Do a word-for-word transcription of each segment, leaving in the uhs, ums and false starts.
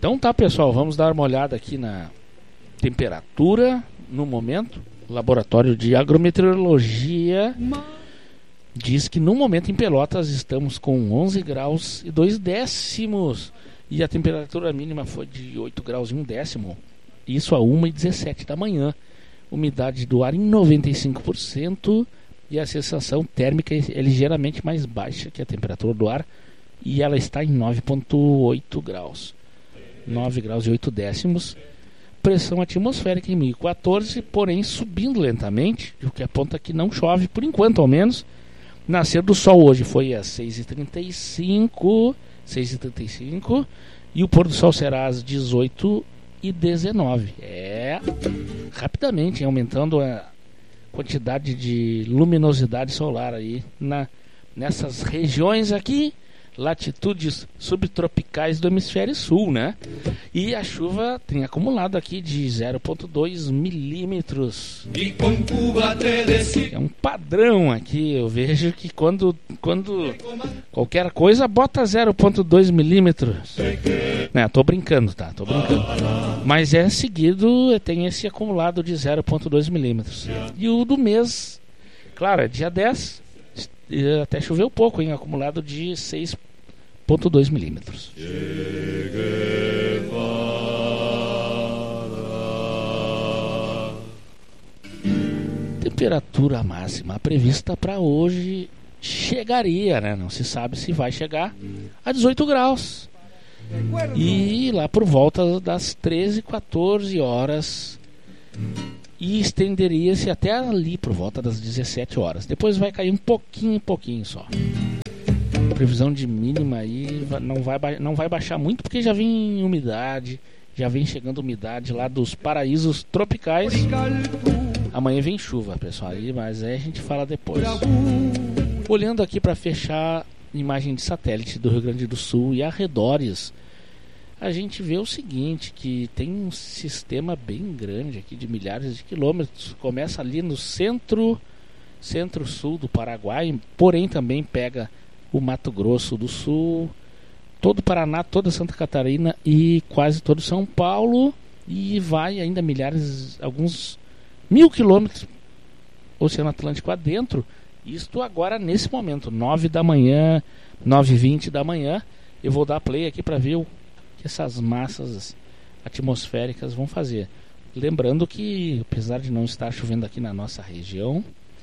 Então tá, pessoal, vamos dar uma olhada aqui na temperatura no momento. O Laboratório de Agrometeorologia diz que no momento em Pelotas estamos com onze graus e dois décimos. E a temperatura mínima foi de oito graus e um décimo. Isso a uma e dezessete da manhã. Umidade do ar em noventa e cinco por cento. E a sensação térmica é ligeiramente mais baixa que a temperatura do ar. E ela está em nove vírgula oito graus. nove graus e oito décimos. Pressão atmosférica em mil e quatorze, porém subindo lentamente, o que aponta que não chove, por enquanto ao menos. Nascer do sol hoje foi às seis e trinta e cinco, seis e trinta e cinco, e o pôr do sol será às dezoito e dezenove. É, rapidamente, hein, aumentando a quantidade de luminosidade solar aí na, nessas regiões aqui, latitudes subtropicais do hemisfério sul, né? E a chuva tem acumulado aqui de zero vírgula dois milímetros. É um padrão aqui. Eu vejo que quando, quando qualquer coisa bota zero vírgula dois milímetros. Né, tô brincando, tá? Tô brincando. Mas é seguido, tem esse acumulado de zero vírgula dois milímetros. E o do mês, claro, é dia dez. Até choveu pouco, hein? Acumulado de seis vírgula dois milímetros. Temperatura máxima prevista para hoje chegaria, né? Não se sabe se vai chegar a dezoito graus. E lá por volta das treze, quatorze horas. E estenderia-se até ali por volta das dezessete horas. Depois vai cair um pouquinho, pouquinho só. A previsão de mínima aí não vai, não vai baixar muito, porque já vem umidade, já vem chegando umidade lá dos paraísos tropicais. Amanhã vem chuva, pessoal, aí, mas aí a gente fala depois. Olhando aqui para fechar imagem de satélite do Rio Grande do Sul e arredores, a gente vê o seguinte, que tem um sistema bem grande aqui de milhares de quilômetros. Começa ali no centro, centro-sul do Paraguai, porém também pega o Mato Grosso do Sul, todo o Paraná, toda Santa Catarina e quase todo São Paulo, e vai ainda milhares, alguns mil quilômetros Oceano Atlântico adentro. Isto agora nesse momento, nove da manhã, nove e vinte da manhã. Eu vou dar play aqui para ver o essas massas atmosféricas vão fazer. Lembrando que, apesar de não estar chovendo aqui na nossa região,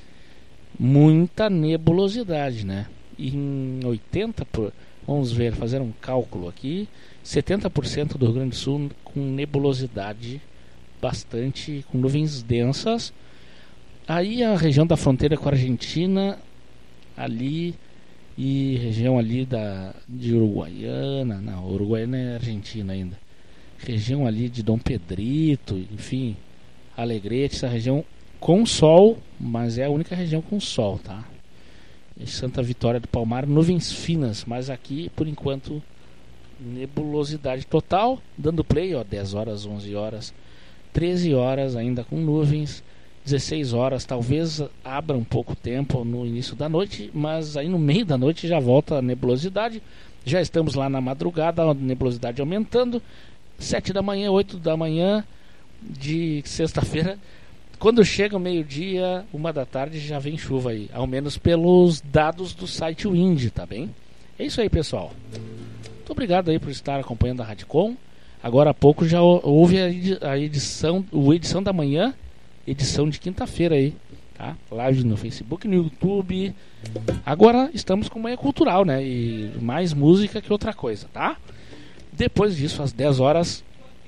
muita nebulosidade, né? Em oitenta por, vamos ver, fazer um cálculo aqui, setenta por cento do Rio Grande do Sul com nebulosidade bastante, com nuvens densas. Aí a região da fronteira com a Argentina, ali, e região ali da, de Uruguaiana, não, Uruguaiana é Argentina ainda, região ali de Dom Pedrito, enfim, Alegrete, essa região com sol, mas é a única região com sol, tá? E Santa Vitória do Palmar, nuvens finas, mas aqui, por enquanto, nebulosidade total, dando play, ó, dez horas, onze horas, treze horas ainda com nuvens, dezesseis horas, talvez abra um pouco tempo no início da noite, mas aí no meio da noite já volta a nebulosidade. Já estamos lá na madrugada, a nebulosidade aumentando. Sete da manhã, oito da manhã de sexta-feira. Quando chega o meio-dia, uma da tarde, já vem chuva aí, ao menos pelos dados do site Wind, tá bem? É isso aí, pessoal. Muito obrigado aí por estar acompanhando a Radicom. Agora há pouco já houve a edição, a edição da manhã, edição de quinta-feira aí, tá? Live no Facebook, no YouTube. Agora estamos com manhã cultural, né? E mais música que outra coisa, tá? Depois disso, às dez horas,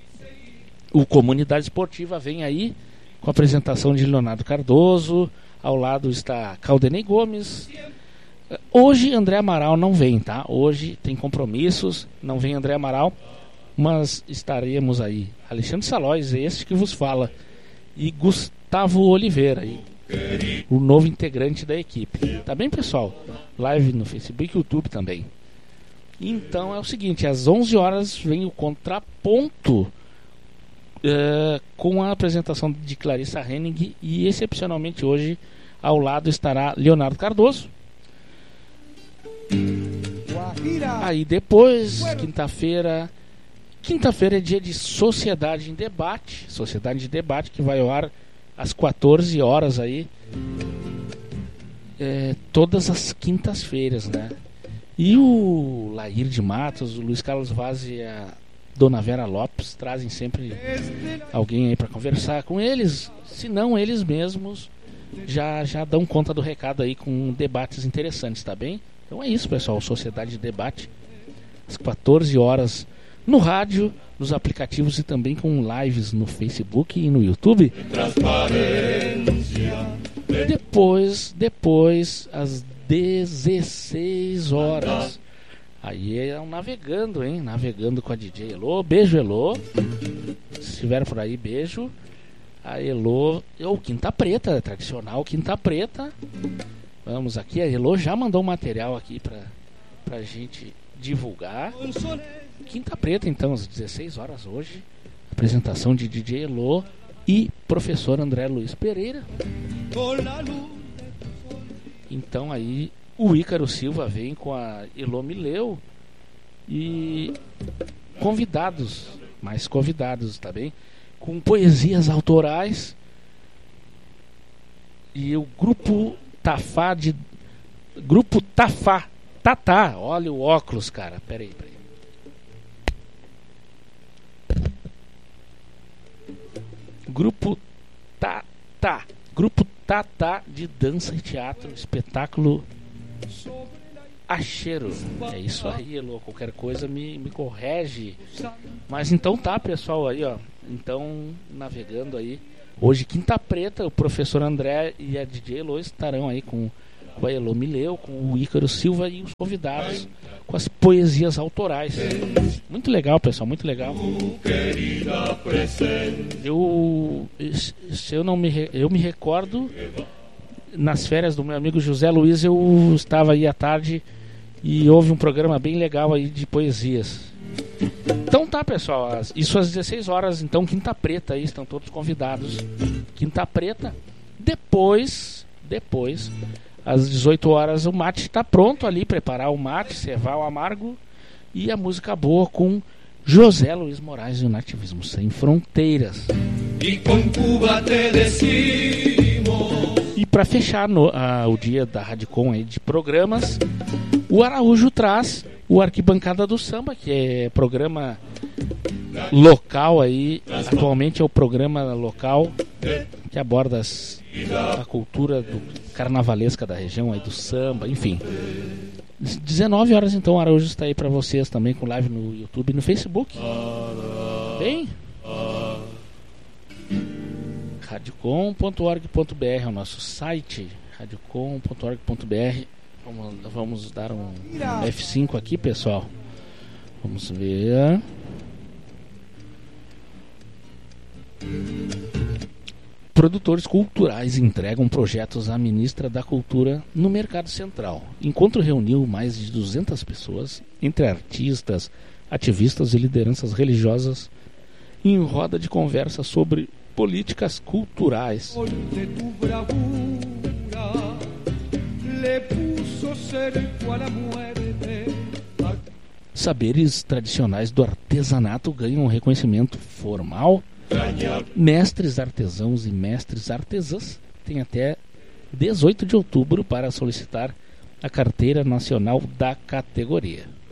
o Comunidade Esportiva vem aí com a apresentação de Leonardo Cardoso. Ao lado está Caldenei Gomes. Hoje André Amaral não vem, tá? Hoje tem compromissos, não vem André Amaral, mas estaremos aí. Alexandre Salóis, este que vos fala, e Gustavo Oliveira, e o novo integrante da equipe. Tá bem, pessoal? Live no Facebook e YouTube também. Então é o seguinte, às onze horas vem o Contraponto uh, com a apresentação de Clarissa Henning, e excepcionalmente hoje ao lado estará Leonardo Cardoso. Aí depois, quinta-feira, Quinta-feira é dia de Sociedade em Debate. Sociedade em Debate que vai ao ar às quatorze horas aí. É, todas as quintas-feiras, né? E o Lair de Matos, o Luiz Carlos Vaz e a Dona Vera Lopes trazem sempre alguém aí para conversar com eles. Se não, eles mesmos já, já dão conta do recado aí com debates interessantes, tá bem? Então é isso, pessoal. Sociedade de Debate às quatorze horas no rádio, nos aplicativos e também com lives no Facebook e no YouTube. Depois, depois, às dezesseis horas. Aí é um navegando, hein? Navegando com a D J Elô. Beijo, Elô. Se estiver por aí, beijo. A Elô, ou Quinta Preta, tradicional Quinta Preta. Vamos aqui, a Elô já mandou um material aqui pra, pra gente divulgar. Quinta Preta, então, às dezesseis horas hoje. Apresentação de D J Elô e professor André Luiz Pereira. Então aí o Ícaro Silva vem com a Elô Mileu e convidados, mais convidados, tá bem? Com poesias autorais. E o grupo Tafá de Grupo Tafá Tatá, olha o óculos, cara. Peraí, peraí. Grupo Tatá, Grupo Tatá de dança e teatro, espetáculo Acheiro. É isso aí, Elô. Qualquer coisa me, me corrige. Mas então tá, pessoal, aí, ó. Então, navegando aí. Hoje, Quinta Preta, o professor André e a D J Elô estarão aí com, com a Elô Mileu, com o Ícaro Silva e os convidados com as poesias autorais. Muito legal, pessoal, muito legal. Eu, se eu não me, eu me recordo, nas férias do meu amigo José Luiz, eu estava aí à tarde e houve um programa bem legal aí de poesias. Então tá, pessoal, isso às dezesseis horas, então Quinta Preta aí, estão todos convidados. Quinta Preta. Depois, depois, às dezoito horas o mate está pronto ali, preparar o mate, cevar o amargo e a música boa com José Luiz Moraes e o Nativismo Sem Fronteiras. E com Cuba te decimos. E para fechar no, uh, o dia da Radicom aí de programas, o Araújo traz o Arquibancada do Samba, que é programa local aí, atualmente é o programa local que aborda as, a cultura do carnavalesca da região aí do samba, enfim. dezenove horas então o Araújo está aí para vocês também com live no YouTube e no Facebook. Bem? radiocom ponto org ponto br é o nosso site, radiocom ponto org ponto br. Vamos, vamos dar um F cinco aqui, pessoal. Vamos ver. Produtores culturais entregam projetos à ministra da Cultura no Mercado Central. Encontro reuniu mais de duzentas pessoas, entre artistas, ativistas e lideranças religiosas, em roda de conversa sobre políticas culturais. Saberes tradicionais do artesanato ganham um reconhecimento formal. Mestres artesãos e mestres artesãs têm até dezoito de outubro para solicitar a carteira nacional da categoria.